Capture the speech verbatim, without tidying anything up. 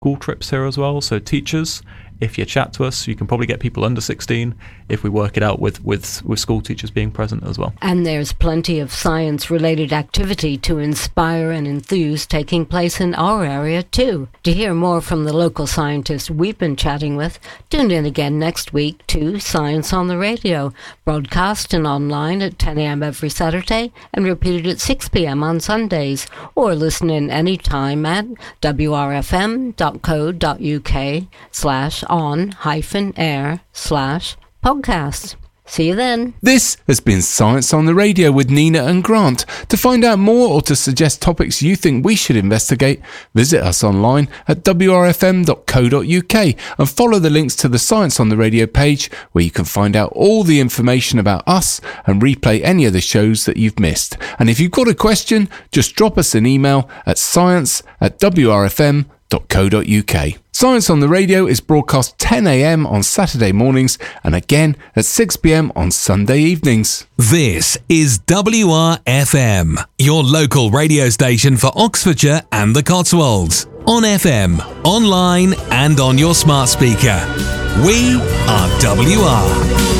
school trips here as well. So teachers, if you chat to us, you can probably get people under sixteen if we work it out with, with, with school teachers being present as well. And there's plenty of science-related activity to inspire and enthuse taking place in our area too. To hear more from the local scientists we've been chatting with, tune in again next week to Science on the Radio, broadcast and online at ten a.m. every Saturday and repeated at six p.m. on Sundays, or listen in anytime at w r f m dot co dot u k slash on hyphen air slash podcasts. See you then. This has been Science on the Radio with Nina and Grant. To find out more or to suggest topics you think we should investigate, visit us online at w r f m dot co dot u k and follow the links to the Science on the Radio page, where you can find out all the information about us and replay any of the shows that you've missed. And if you've got a question, just drop us an email at science at w r f m dot co dot u k. Science on the Radio is broadcast ten a.m. on Saturday mornings and again at six p.m. on Sunday evenings. This is W R F M, your local radio station for Oxfordshire and the Cotswolds. On F M, online and on your smart speaker. We are W R.